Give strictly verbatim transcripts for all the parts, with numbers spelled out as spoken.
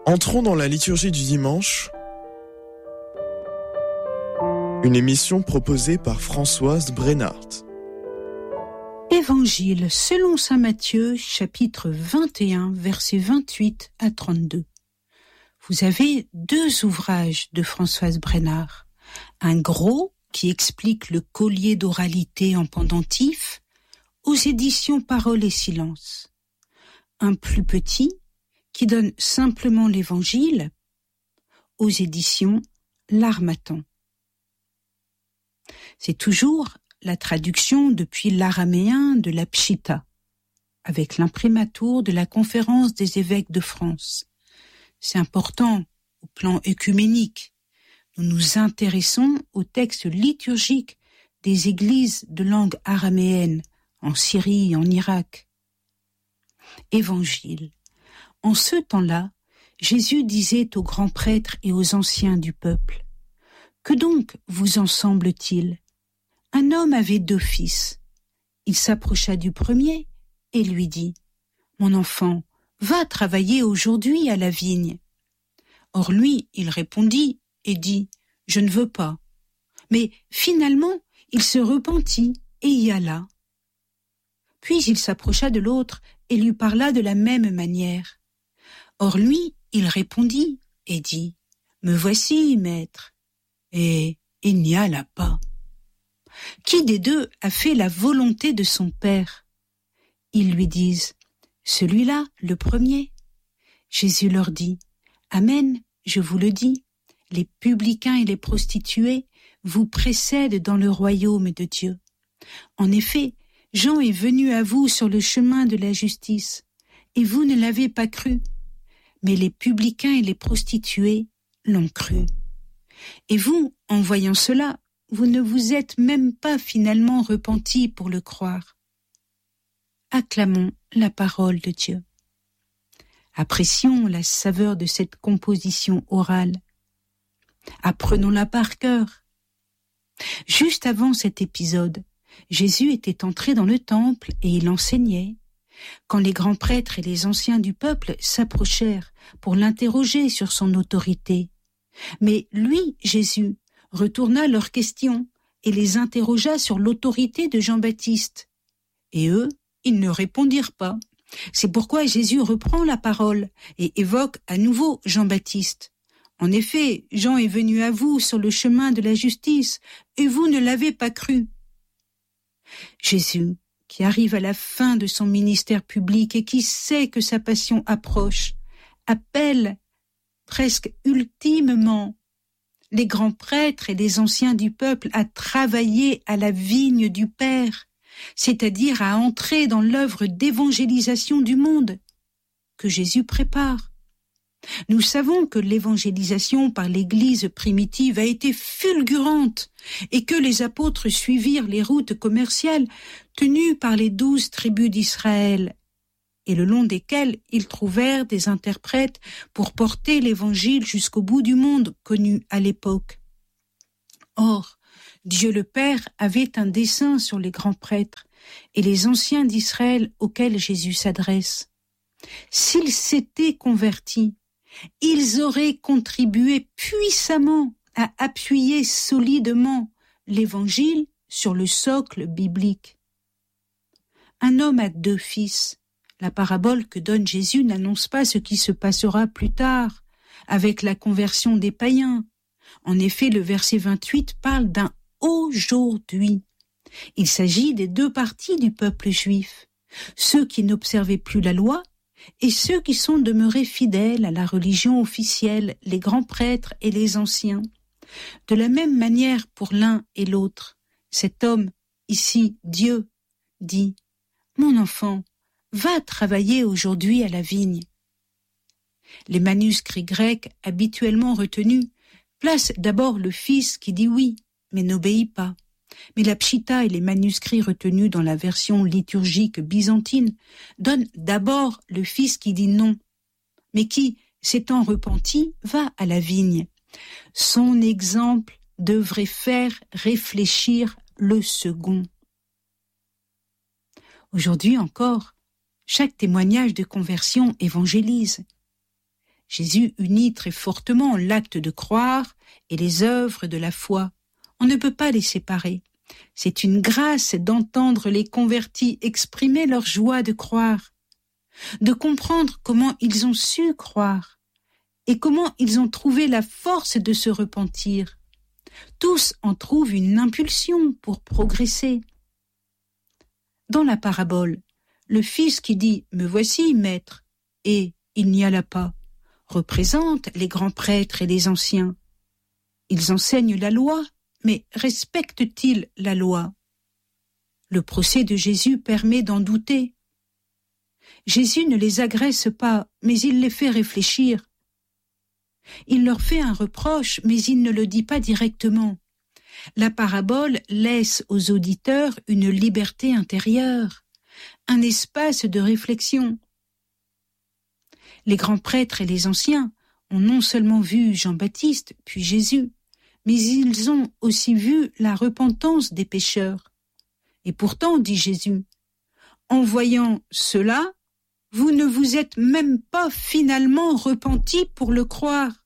Entrons dans la liturgie du dimanche, une émission proposée par Françoise Brennart. Évangile selon saint Matthieu, chapitre vingt et un, versets vingt-huit à trente-deux. Vous avez deux ouvrages de Françoise Brennart. Un gros qui explique le collier d'oralité en pendentif aux éditions Parole et Silence. Un plus petit qui donne simplement l'Évangile aux éditions L'Harmattan. C'est toujours la traduction depuis l'araméen de la Pshita, avec l'imprimatur de la Conférence des évêques de France. C'est important au plan œcuménique. Nous nous intéressons aux textes liturgiques des églises de langue araméenne en Syrie et en Irak. Évangile. En ce temps-là, Jésus disait aux grands prêtres et aux anciens du peuple : « Que donc vous en semble-t-il ? Un homme avait deux fils. Il s'approcha du premier et lui dit : « Mon enfant, va travailler aujourd'hui à la vigne. » Or lui, il répondit et dit : « Je ne veux pas. » Mais finalement, il se repentit et y alla. Puis il s'approcha de l'autre et lui parla de la même manière. Or lui, il répondit et dit : « Me voici, maître. » Et il n'y alla pas. Qui des deux a fait la volonté de son père ? Ils lui disent : « Celui-là, le premier. » Jésus leur dit : « Amen, je vous le dis, les publicains et les prostituées vous précèdent dans le royaume de Dieu. En effet, Jean est venu à vous sur le chemin de la justice, et vous ne l'avez pas cru. Mais les publicains et les prostituées l'ont cru. Et vous, en voyant cela, vous ne vous êtes même pas finalement repentis pour le croire. » Acclamons la parole de Dieu. Apprécions la saveur de cette composition orale. Apprenons-la par cœur. Juste avant cet épisode, Jésus était entré dans le temple et il enseignait. Quand les grands prêtres et les anciens du peuple s'approchèrent pour l'interroger sur son autorité. Mais lui, Jésus, retourna leurs questions et les interrogea sur l'autorité de Jean-Baptiste. Et eux, ils ne répondirent pas. C'est pourquoi Jésus reprend la parole et évoque à nouveau Jean-Baptiste. En effet, Jean est venu à vous sur le chemin de la justice et vous ne l'avez pas cru. Jésus, qui arrive à la fin de son ministère public et qui sait que sa passion approche, appelle presque ultimement les grands prêtres et les anciens du peuple à travailler à la vigne du Père, c'est-à-dire à entrer dans l'œuvre d'évangélisation du monde que Jésus prépare. Nous savons que l'évangélisation par l'Église primitive a été fulgurante et que les apôtres suivirent les routes commerciales tenues par les douze tribus d'Israël et le long desquelles ils trouvèrent des interprètes pour porter l'Évangile jusqu'au bout du monde connu à l'époque. Or, Dieu le Père avait un dessein sur les grands prêtres et les anciens d'Israël auxquels Jésus s'adresse. S'ils s'étaient convertis, ils auraient contribué puissamment à appuyer solidement l'Évangile sur le socle biblique. Un homme a deux fils. La parabole que donne Jésus n'annonce pas ce qui se passera plus tard, avec la conversion des païens. En effet, le verset vingt-huit parle d'un « aujourd'hui ». Il s'agit des deux parties du peuple juif, ceux qui n'observaient plus la loi et ceux qui sont demeurés fidèles à la religion officielle, les grands prêtres et les anciens. De la même manière pour l'un et l'autre, cet homme, ici Dieu, dit « Mon enfant, va travailler aujourd'hui à la vigne. » Les manuscrits grecs habituellement retenus placent d'abord le fils qui dit oui, mais n'obéit pas. Mais la Pshita et les manuscrits retenus dans la version liturgique byzantine donnent d'abord le fils qui dit non, mais qui, s'étant repenti, va à la vigne. Son exemple devrait faire réfléchir le second. Aujourd'hui encore, chaque témoignage de conversion évangélise. Jésus unit très fortement l'acte de croire et les œuvres de la foi. On ne peut pas les séparer. C'est une grâce d'entendre les convertis exprimer leur joie de croire, de comprendre comment ils ont su croire et comment ils ont trouvé la force de se repentir. Tous en trouvent une impulsion pour progresser. Dans la parabole, le fils qui dit « Me voici, maître » et « Il n'y alla pas » représente les grands prêtres et les anciens. Ils enseignent la loi, mais respectent-ils la loi? Le procès de Jésus permet d'en douter. Jésus ne les agresse pas, mais il les fait réfléchir. Il leur fait un reproche, mais il ne le dit pas directement. La parabole laisse aux auditeurs une liberté intérieure, un espace de réflexion. Les grands prêtres et les anciens ont non seulement vu Jean-Baptiste, puis Jésus, mais ils ont aussi vu la repentance des pécheurs. Et pourtant, dit Jésus, en voyant cela, vous ne vous êtes même pas finalement repentis pour le croire.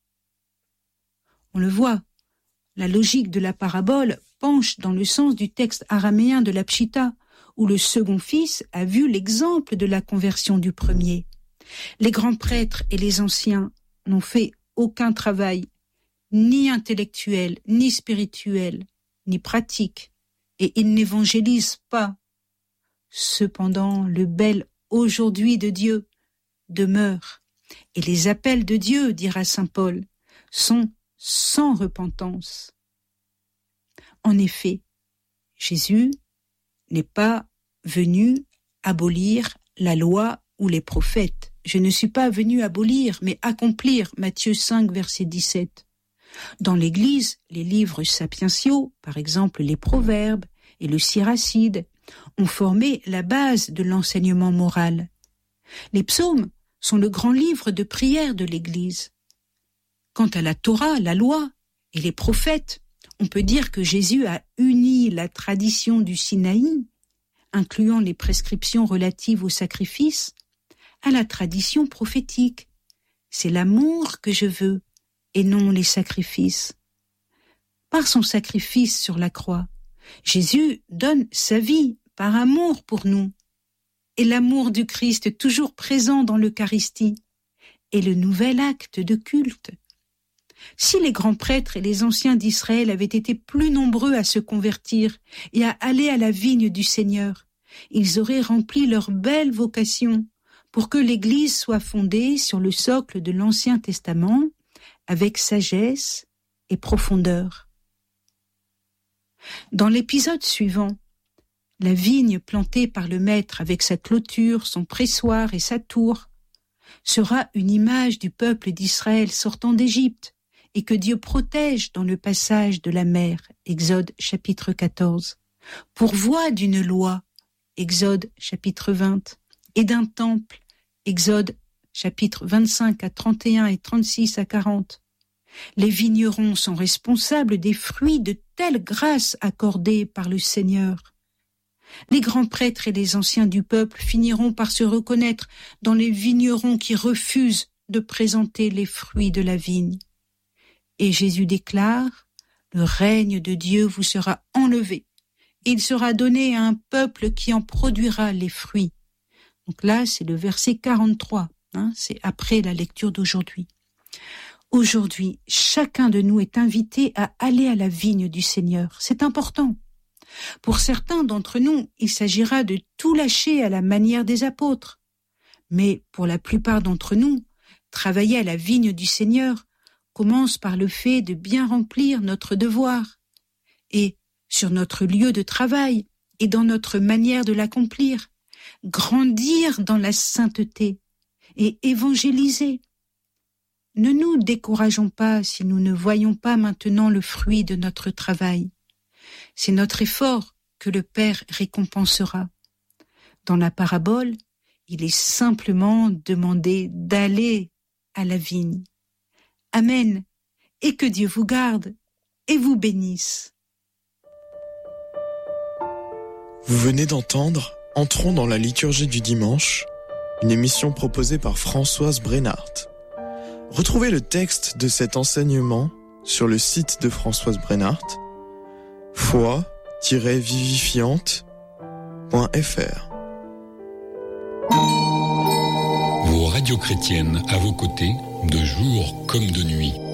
On le voit, la logique de la parabole penche dans le sens du texte araméen de la Pshita, où le second fils a vu l'exemple de la conversion du premier. Les grands prêtres et les anciens n'ont fait aucun travail, ni intellectuel, ni spirituel, ni pratique, et ils n'évangélisent pas. Cependant, le bel aujourd'hui de Dieu demeure, et les appels de Dieu, dira saint Paul, sont sans repentance. En effet, Jésus n'est pas venu abolir la loi ou les prophètes. Je ne suis pas venu abolir, mais accomplir, Matthieu cinq, verset dix-sept. Dans l'Église, les livres sapientiaux, par exemple les Proverbes et le Siracide, ont formé la base de l'enseignement moral. Les psaumes sont le grand livre de prière de l'Église. Quant à la Torah, la loi et les prophètes, on peut dire que Jésus a uni la tradition du Sinaï, incluant les prescriptions relatives au sacrifice, à la tradition prophétique. C'est l'amour que je veux, et non les sacrifices. Par son sacrifice sur la croix, Jésus donne sa vie par amour pour nous. Et l'amour du Christ, toujours présent dans l'Eucharistie, est le nouvel acte de culte. Si les grands prêtres et les anciens d'Israël avaient été plus nombreux à se convertir et à aller à la vigne du Seigneur, ils auraient rempli leur belle vocation pour que l'Église soit fondée sur le socle de l'Ancien Testament avec sagesse et profondeur. Dans l'épisode suivant, la vigne plantée par le Maître avec sa clôture, son pressoir et sa tour sera une image du peuple d'Israël sortant d'Égypte et que Dieu protège dans le passage de la mer, Exode chapitre quatorze, pourvoit d'une loi, Exode chapitre vingt, et d'un temple, Exode chapitre vingt-cinq à trente et un et trente-six à quarante. Les vignerons sont responsables des fruits de telle grâce accordée par le Seigneur. Les grands prêtres et les anciens du peuple finiront par se reconnaître dans les vignerons qui refusent de présenter les fruits de la vigne. Et Jésus déclare, « Le règne de Dieu vous sera enlevé, et il sera donné à un peuple qui en produira les fruits. » Donc là, c'est le verset quarante-trois, hein, c'est après la lecture d'aujourd'hui. Aujourd'hui, chacun de nous est invité à aller à la vigne du Seigneur. C'est important. Pour certains d'entre nous, il s'agira de tout lâcher à la manière des apôtres. Mais pour la plupart d'entre nous, travailler à la vigne du Seigneur commence par le fait de bien remplir notre devoir. Et sur notre lieu de travail et dans notre manière de l'accomplir, grandir dans la sainteté et évangéliser. Ne nous décourageons pas si nous ne voyons pas maintenant le fruit de notre travail. C'est notre effort que le Père récompensera. Dans la parabole, il est simplement demandé d'aller à la vigne. Amen, et que Dieu vous garde et vous bénisse. Vous venez d'entendre Entrons dans la liturgie du dimanche, une émission proposée par Françoise Brenhardt. Retrouvez le texte de cet enseignement sur le site de Françoise Brennart, foi tiret vivifiante point f r. Vos radios chrétiennes à vos côtés, de jour comme de nuit.